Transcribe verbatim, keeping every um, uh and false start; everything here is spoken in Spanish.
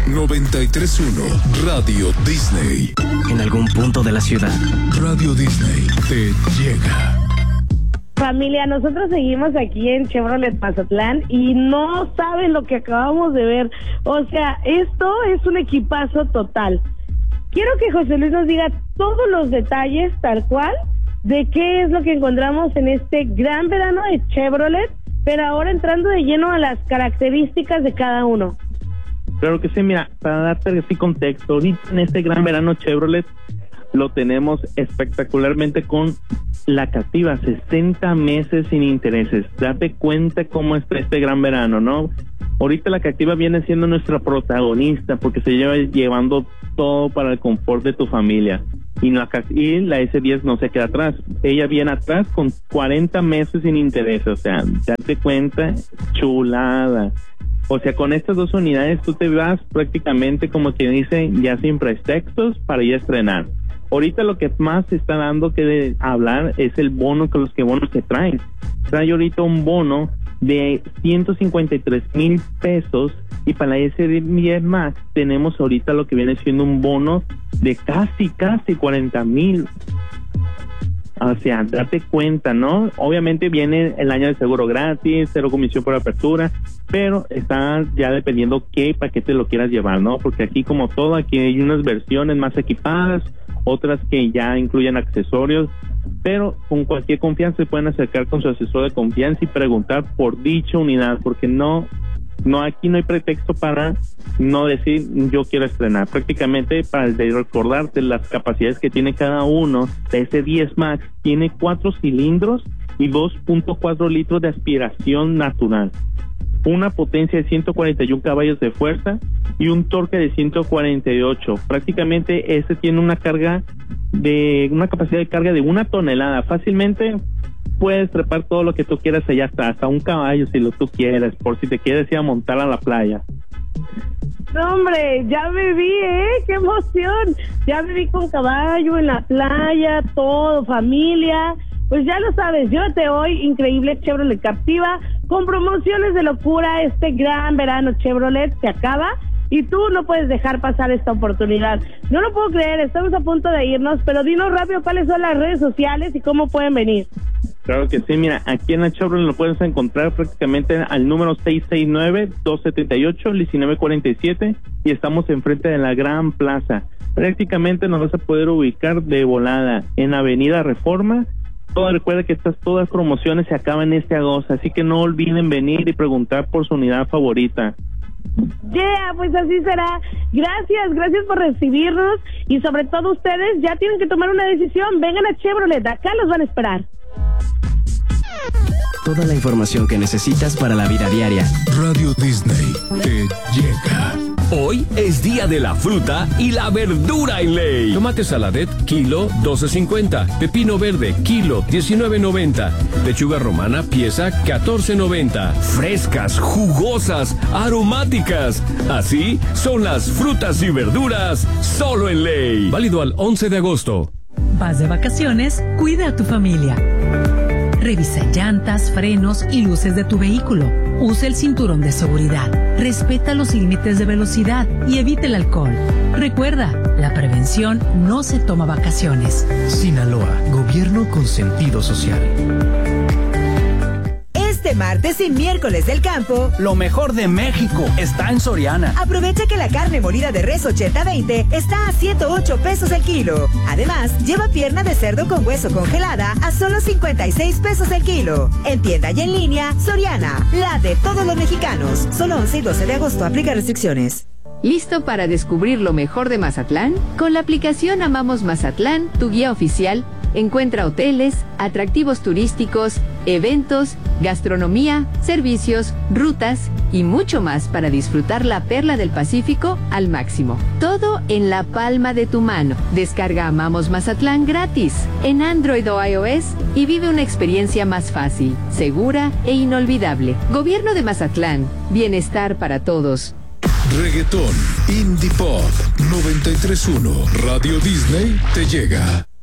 noventa y tres punto uno Radio Disney. En algún punto de la ciudad, Radio Disney te llega. Familia, nosotros seguimos aquí en Chevrolet Mazatlán y no saben lo que acabamos de ver. O sea, esto es un equipazo total. Quiero que José Luis nos diga todos los detalles, tal cual, de qué es lo que encontramos en este gran verano de Chevrolet, pero ahora entrando de lleno a las características de cada uno. Claro que sí, mira, para darte así contexto, ahorita en este gran verano Chevrolet lo tenemos espectacularmente con la Captiva, sesenta meses sin intereses. Date cuenta cómo está este gran verano, ¿no? Ahorita la Captiva viene siendo nuestra protagonista porque se lleva llevando todo para el confort de tu familia. Y la, y la ese diez no se queda atrás. Ella viene atrás con cuarenta meses sin intereses. O sea, date cuenta, chulada. O sea, con estas dos unidades tú te vas prácticamente, como que dicen, ya sin pretextos para ir a estrenar. Ahorita lo que más se está dando que de hablar es el bono, que los que bonos que traen. Trae ahorita un bono de ciento cincuenta y tres mil pesos y para la S diez Max tenemos ahorita lo que viene siendo un bono de casi, casi cuarenta mil. O sea, date cuenta, ¿no? Obviamente viene el año de seguro gratis, cero comisión por apertura, pero está ya dependiendo qué paquete lo quieras llevar, ¿no? Porque aquí como todo, aquí hay unas versiones más equipadas, otras que ya incluyen accesorios, pero con cualquier confianza se pueden acercar con su asesor de confianza y preguntar por dicha unidad, porque no, no aquí no hay pretexto para no decir yo quiero estrenar. Prácticamente para de recordarte las capacidades que tiene cada uno, de ese diez Max tiene cuatro cilindros y dos punto cuatro litros de aspiración natural, una potencia de ciento cuarenta y uno caballos de fuerza y un torque de ciento cuarenta y ocho. Prácticamente este tiene una carga de una capacidad de carga de una tonelada. Fácilmente puedes trepar todo lo que tú quieras allá hasta, hasta un caballo si lo tú quieres, por si te quieres ir a montar a la playa. No, hombre, ya me vi, ¿eh? ¡Qué emoción! Ya me vi con caballo en la playa, todo, familia. Pues ya lo sabes, llévate hoy increíble Chevrolet Captiva con promociones de locura. Este gran verano Chevrolet se acaba y tú no puedes dejar pasar esta oportunidad. No lo puedo creer, estamos a punto de irnos, pero dinos rápido cuáles son las redes sociales y cómo pueden venir. Claro que sí, mira, aquí en la Chevrolet lo puedes encontrar prácticamente al número seis seis nueve, dos siete ocho, uno nueve cuatro siete y estamos enfrente de la Gran Plaza. Prácticamente nos vas a poder ubicar de volada en Avenida Reforma. Todo, recuerda que estas todas promociones se acaban este agosto, así que no olviden venir y preguntar por su unidad favorita. Yeah, pues así será. Gracias, gracias por recibirnos y sobre todo ustedes ya tienen que tomar una decisión. Vengan a Chevrolet, acá los van a esperar. Toda la información que necesitas para la vida diaria. Radio Disney te llega. Hoy es día de la fruta y la verdura en Ley. Tomate saladet, kilo doce cincuenta. Pepino verde, kilo diecinueve noventa. Lechuga romana, pieza catorce noventa. Frescas, jugosas, aromáticas. Así son las frutas y verduras solo en Ley. Válido al once de agosto. Vas de vacaciones, cuida a tu familia. Revisa llantas, frenos y luces de tu vehículo. Usa el cinturón de seguridad. Respeta los límites de velocidad y evita el alcohol. Recuerda, la prevención no se toma vacaciones. Sinaloa, gobierno con sentido social. Este martes y miércoles del campo, lo mejor de México está en Soriana. Aprovecha que la carne molida de res ochenta veinte está a ciento ocho pesos el kilo. Además, lleva pierna de cerdo con hueso congelada a solo cincuenta y seis pesos el kilo. En tienda y en línea, Soriana, la de todos los mexicanos. Solo once y doce de agosto, aplica restricciones. ¿Listo para descubrir lo mejor de Mazatlán? Con la aplicación Amamos Mazatlán, tu guía oficial, encuentra hoteles, atractivos turísticos, eventos, gastronomía, servicios, rutas y mucho más para disfrutar la perla del Pacífico al máximo. Todo en la palma de tu mano. Descarga Amamos Mazatlán gratis en Android o iOS y vive una experiencia más fácil, segura e inolvidable. Gobierno de Mazatlán. Bienestar para todos. Reggaetón, Indie Pop, noventa y tres punto uno Radio Disney te llega.